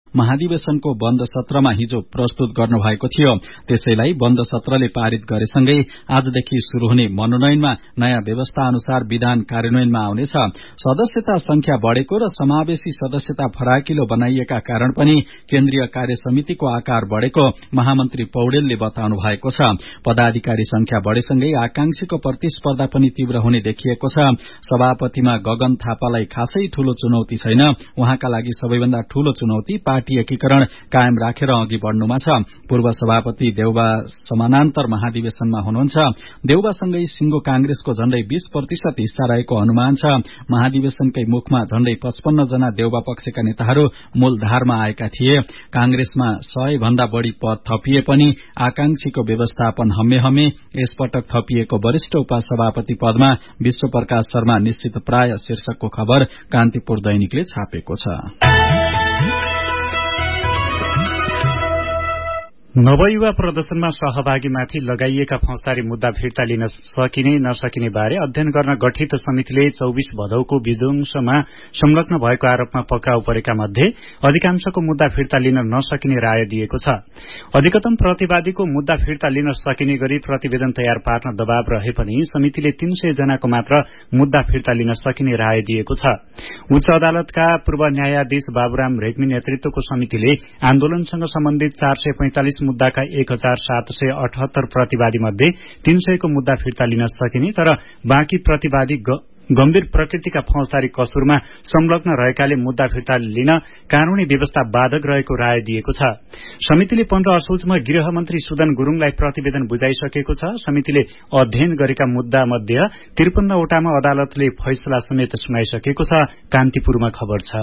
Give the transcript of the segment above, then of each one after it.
महाधिवेशनको बन्द सत्रमा हिजो प्रस्तुत गर्नुभएको थियो। त्यसैलाई बन्द सत्रले पारित गरेसँगै आजदेखि शुरू हुने मनोनयनमा नयाँ व्यवस्था अनुसार विधान कार्यान्वयनमा आउनेछ। सदस्यता संख्या बढ़ेको र समावेशी सदस्यता फराकिलो बनाइएका कारण पनि केन्द्रीय कार्य समितिको आकार बढ़ेको महामन्त्री पौडेलले बताउनु भएको छ। पदाधिकारी संख्या बढ़ेसँगै आकांक्षीको प्रतिस्पर्धा पनि तीव्र हुने देखिएको छ। सभापतिमा गगन थापालाई खासै ठूलो चुनौती छैन। उहाँका लागि सबैभन्दा ठूलो चुनौती पार्टी एकीकरण कायम राखेर अघि बढ़नुमा छ। पूर्व सभापति देउबा समानान्तर महाधिवेशनमा हुनुहुन्छ। देउबासँगै सिंगो कांग्रेसको झण्डै 20% हिस्सा रहेको अनुमान छ। महाधिवेशनकै मुखमा झण्डै 55 जना देउबा पक्षका नेताहरू मूलधारमा आएका थिए। कांग्रेसमा 100 भन्दा बढ़ी पद थपिए पनि आकांक्षीको व्यवस्थापन हम्मे यसपटक थपिएको वरिष्ठ उपसभापति पदमा विश्वप्रकाश शर्मा निश्चित प्राय शीर्षकको खबर कान्तिपुर दैनिकले छापेको छ। नवयुवा प्रदर्शनमा सहभागीमाथि लगाइएका फौजदारी मुद्दा फिर्ता लिन सकिने नसकिने बारे अध्ययन गर्न गठित समितिले 24 भदौको विध्वंसमा संलग्न भएको आरोपमा पक्राउ परेका मध्ये अधिकांशको मुद्दा फिर्ता लिन नसकिने राय दिएको छ। अधिकतम प्रतिवादीको मुद्दा फिर्ता लिन सकिने गरी प्रतिवेदन तयार पार्न दबाव रहे पनि समितिले 300 जनाको मात्र मुद्दा फिर्ता लिन सकिने राय दिएको छ। उच्च अदालतका पूर्व न्यायाधीश बाबुराम रेग्मी नेतृत्वको समितिले आन्दोलनसँग सम्बन्धित 445 मुद्दाका 1778 प्रतिवादी मध्ये 300 को मुद्दा फिर्ता लिन सकिने तर बाँकी प्रतिवादी गम्भीर प्रकृतिका फौजदारी कसुरमा संलग्न रहेकाले मुद्दा फिर्ता लिन कानूनी व्यवस्था बाधक रहेको राय दिएको छ। समितिले 15 असोजमा गृहमन्त्री सुदन गुरूङलाई प्रतिवेदन बुझाइसकेको छ। समितिले अध्ययन गरेका मुद्दा मध्ये 53 वटामा अदालतले फैसला समेत सुनाइसकेको छ। कान्तिपुरमा खबर छ।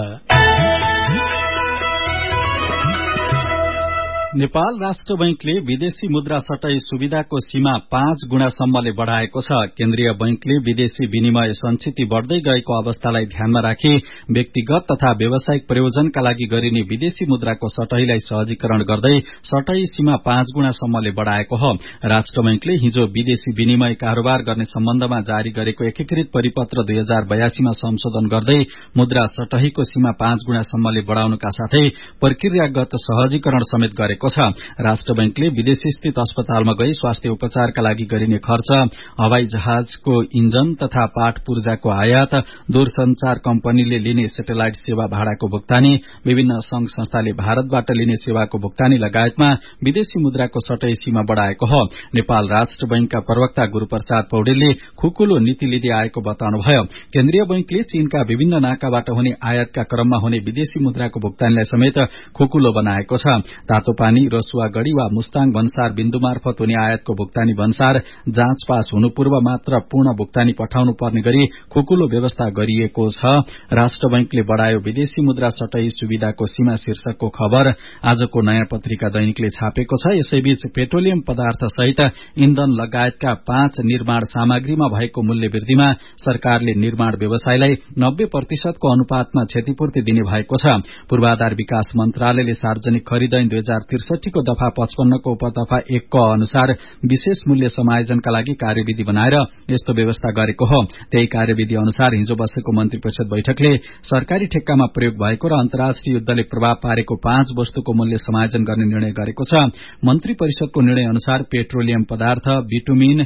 नेपाल राष्ट्र बैंकले विदेशी मुद्रा सटै सुविधाको सीमा 5 गुणासम्मले बढ़ाएको छ। केन्द्रीय बैंकले विदेशी विनिमय संचित बढ़दै गएको अवस्थालाई ध्यानमा राखी व्यक्तिगत तथा व्यावसायिक प्रयोजनका लागि गरिने विदेशी मुद्राको सटैलाई सहजीकरण गर्दै सटै सीमा 5 गुणासम्मले बढ़ाएको हो। राष्ट्र बैंकले हिजो विदेशी विनिमय कारोबार गर्ने सम्बन्धमा जारी गरेको एकीकृत परिपत्र 2082 मा संशोधन गर्दै मुद्रा सटहीको सीमा 5 गुणासम्मले बढ़ाउनका साथै प्रक्रियागत सहजीकरण समेत गरेको छ। राष्ट्र बैंकले विदेशी स्थित अस्पतालमा गई स्वास्थ्य उपचारका लागि गरिने खर्च, हवाई जहाजको इन्जन तथा पाट पूर्जाको आयात, दूरसञ्चार कम्पनीले लिने सेटेलाइट सेवा भाडाको भुक्तानी, विभिन्न संघ संस्थाले भारतबाट लिने सेवाको भुक्तानी लगायतमा विदेशी मुद्राको सटै सीमा बढ़ाएको हो। नेपाल राष्ट्र बैंकका प्रवक्ता गुरूप्रसाद पौडेलले खुकुलो नीति लिँदै आएको बताउनुभयो। केन्द्रीय बैंकले चीनका विभिन्न नाकाबाट हुने आयातका क्रममा हुने विदेशी मुद्राको भुक्तानीलाई समेत खुकुलो बनाएको छ। तातो पानी, रसुवा गढ़ी वा मुस्ताङ भन्सार बिन्दु मार्फत हुने आयातको भुक्तानी भन्सार जाँच पास हुनु पूर्व मात्र पूर्ण भुक्तानी पठाउनु पर्ने गरी खुकुलो व्यवस्था गरिएको छ। राष्ट्र बैंकले बढ़ायो विदेशी मुद्रा सटै सुविधाको सीमा शीर्षकको खबर आजको नयाँ पत्रिका दैनिकले छापेको छ। यसैबीच पेट्रोलियम पदार्थ सहित इन्धन लगायतका 5 निर्माण सामग्रीमा भएको मूल्य वृद्धिमा सरकारले निर्माण व्यवसायलाई 90% को अनुपातमा क्षतिपूर्ति दिने भएको छ। पूर्वाधार विकास मन्त्रालयले सार्वजनिक खरिद ऐन 2063 को दफा 55 को उपदफा 1 को अनुसार विशेष मूल्य समायोजनका लागि कार्यविधि बनाएर यस्तो व्यवस्था गरेको हो। त्यही कार्यविधि अनुसार हिजो बसेको मन्त्री परिषद बैठकले सरकारी ठेक्कामा प्रयोग भएको र अन्तर्राष्ट्रिय युद्धले प्रभाव पारेको 5 वस्तुको मूल्य समायोजन गर्ने निर्णय गरेको छ। मन्त्री परिषदको निर्णय अनुसार पेट्रोलियम पदार्थ, बिटुमिन,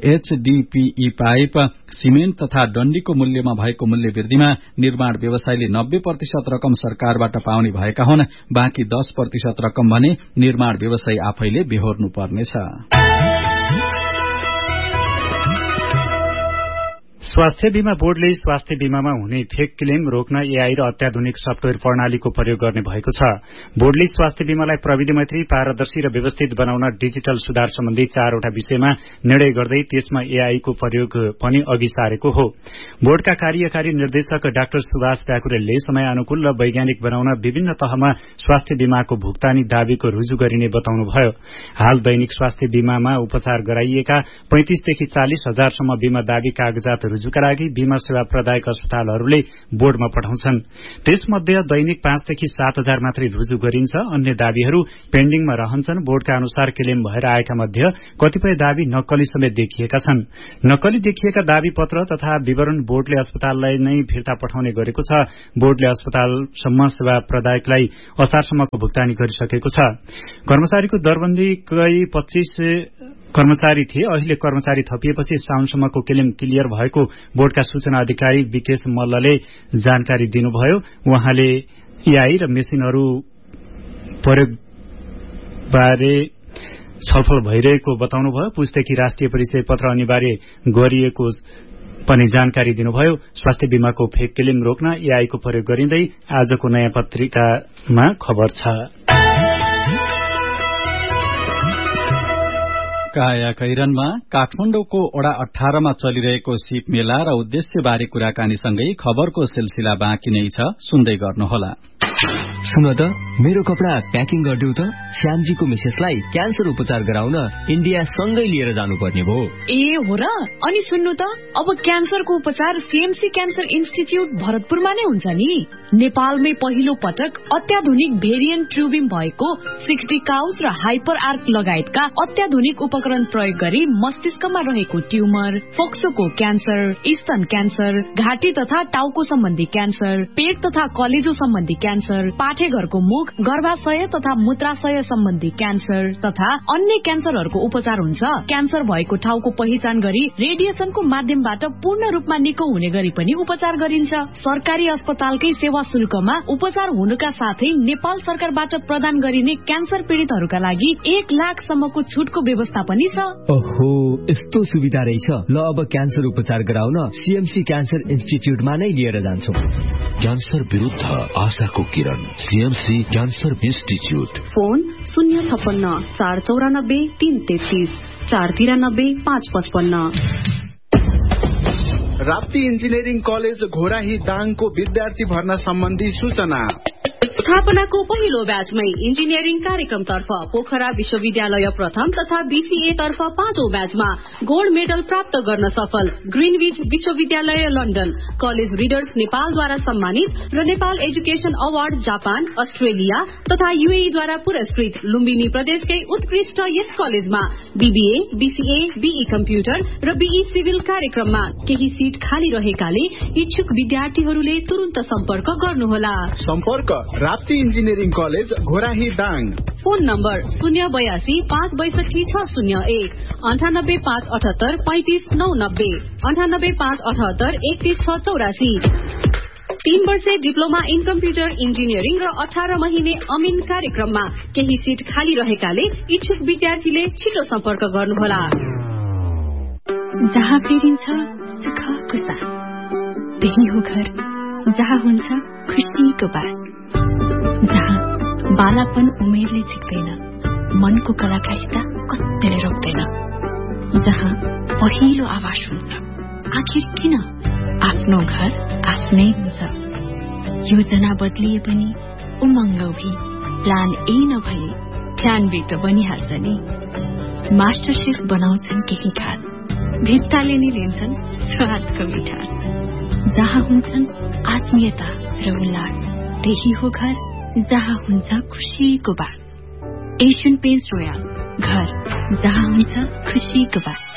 HDPE पाइप, सिमेन्ट तथा डण्डीको मूल्यमा भएको मूल्य वृद्धिमा निर्माण व्यवसायले 90% रकम सरकारबाट पाउने भएका हुन्। बाँकी 10% रकम भने निर्माण व्यवसायी आफैले बेहोर्नु पर्नेछ। स्वास्थ्य बीमा बोर्डले स्वास्थ्य बीमामा हुने फेक क्लेम रोक्न एआई र अत्याधुनिक सफ्टवेयर प्रणालीको प्रयोग गर्ने भएको छ। बोर्डले स्वास्थ्य बीमालाई प्रविधि मैत्री, पारदर्शी र व्यवस्थित बनाउन डिजिटल सुधार सम्बन्धी 4 वटा विषयमा निर्णय गर्दै त्यसमा एआईको प्रयोग पनि अघि सारेको हो। बोर्डका कार्यकारी निर्देशक डाक्टर सुभाष प्याकुरेलले समय अनुकूल र वैज्ञानिक बनाउन विभिन्न तहमा स्वास्थ्य बीमाको भुक्तानी दाबीको रुजु गरिने बताउनुभयो। हाल दैनिक स्वास्थ्य बीमामा उपचार गराइएका 35 देखि 40 हजार सम्म बीमा दाबी कागजात रुजुका लागि बीमा सेवा प्रदायक अस्पतालहरूले बोर्डमा पठाउँछन्। त्यसमध्ये दैनिक 5 देखि 7,000 मात्रै रुजु गरिन्छ। अन्य दाबीहरू पेन्डिङमा रहन्छन्। बोर्डका अनुसार क्लेम भएर आएका मध्ये कतिपय दाबी नक्कली समेत देखिएका छन्। नक्कली देखिएका दाबी पत्र तथा विवरण बोर्डले अस्पताललाई नै फिर्ता पठाउने गरेको छ। बोर्डले अस्पतालसम्म सेवा प्रदायकलाई असारसम्मको भुक्तानी गरिसकेको छ। कर्मचारीको दरबन्दी 25 कर्मचारी थिए। अहिले कर्मचारी थपिएपछि साउनसम्मको क्लेम क्लियर भएको बोर्डका सूचना अधिकारी विकेश मल्लले जानकारी दिनुभयो। उहाँले एआई र मेसिनहरू प्रयोगबारे छलफल भइरहेको बताउनुभयो। पुस्तकी राष्ट्रिय परिचय पत्र अनिवार्य गरिएको पनि जानकारी दिनुभयो। स्वास्थ्य बीमाको फेक क्लेम रोक्न एआईको प्रयोग गरिँदै आजको नयाँ पत्रिकामा खबर छ। काया कैरनमा काठमाडौँको ओडा 18 मा चलिरहेको सिप मेला र उद्देश्यबारे कुराकानीसँगै खबरको सिलसिला बाँकी नै छ, सुन्दै गर्नुहोला। सुन त, मेरो कपडा प्याकिङ गरिदेऊ त। श्यामजीको मिसेसलाई क्यान्सर उपचार गराउन इन्डिया सँगै लिएर जानुपर्ने भयो। ए हो र? अनि सुन्नु त, अब क्यान्सरको उपचार सीएमसी क्यान्सर इन्स्टिच्युट भरतपुरमा नै हुन्छ नि। नेपालमै पहिलो पटक अत्याधुनिक भेरिएन्ट ट्युबिम भएको 60 काउस र हाइपर आर्क लगायतका अत्याधुनिक उपकरण प्रयोग गरी मस्तिष्कमा रहेको ट्युमर, फोक्सोको क्यान्सर, स्तन क्यान्सर, घाँटी तथा टाउको सम्बन्धी क्यान्सर, पेट तथा कलेजो सम्बन्धी क्यान्सर, पाठेघरको मुख, गर्भाशय तथा मूत्राशय सम्बन्धी क्यान्सर तथा अन्य क्यान्सरहरूको उपचार हुन्छ। क्यान्सर भएको ठाउँको पहिचान गरी रेडिएसनको माध्यमबाट पूर्ण रूपमा निको हुने गरी पनि उपचार गरिन्छ। सरकारी अस्पतालकै सेवा शुल्कमा उपचार हुनुका साथै नेपाल सरकारबाट प्रदान गरिने क्यान्सर पीड़ितहरूका लागि 1 लाखसम्मको छुटको व्यवस्था पनि छ। ओहो, यस्तो सुविधा रहेछ। ल, अब क्यान्सर उपचार गराउन सीएमसी क्यान्सर इन्स्टिच्युटमा नै लिएर जान्छौं। क्यान्सर विरुद्ध आशाको किरण, CMC cancer institute. Phone 056 494 333 493 555। Rapti engineering college Ghorahi दाङको विद्यार्थी भर्ना सम्बन्धी सूचना। स्थापनाको पहिलो ब्याचमै इन्जिनियरिङ कार्यक्रमतर्फ पोखरा विश्वविद्यालय प्रथम तथा बीसीए तर्फ 5औं ब्याचमा गोल्ड मेडल प्राप्त गर्न सफल ग्रीनविच विश्वविद्यालय लन्डन, कलेज रिडर्स नेपालद्वारा सम्मानित र Nepal education award Japan, Australia तथा यूएईद्वारा पुरस्कृत लुम्बिनी प्रदेशकै उत्कृष्ट यस कलेजमा बीबीए, बीसीए, बीई कम्प्युटर र बीई सिभिल कार्यक्रममा केही सीट खाली रहेकाले इच्छुक विद्यार्थीहरूले तुरुन्त सम्पर्क गर्नुहोला। सम्पर्क Rapti engineering college Ghorahi Dang. Phone number 082 562 601 98 578 35 990 98 578 31 684। 3 वर्षे डिप्लोमा इन कम्प्युटर इन्जिनियरिङ र 18 महिने अमिन कार्यक्रममा केही सीट खाली रहेकाले इच्छुक विद्यार्थीले छिटो सम्पर्क गर्नुहोला। जहाँ फेरिन्छ सुखको साथ, त्यही हो घर जहाँ हुन्छ खुसीको बात, जहाँ बालापन उमेरले झिक्दैन, मनको कलाकारिता कत्तिले रोक्दैन, जहाँ पहिलो आवाज हुन्छ आखिर किन आफ्नो घर आफ्नै हुन्छ। योजना बदलिए पनि उमङ्ग भी प्लान ए नभए प्लान बी त बनिहाल्छ नि। मास्टर शेफ बनाउँछन् केही खास, भित्ताले नि लिन्छन् स्वादको मिठास, जहाँ हुन्छन् आत्मीयता र उल्लास, त्यही हो घर जहाँ हुन्छ खुसीको बात। एशियन पेन्ट्स रोयल, घर जहाँ हुन्छ खुसीको बात।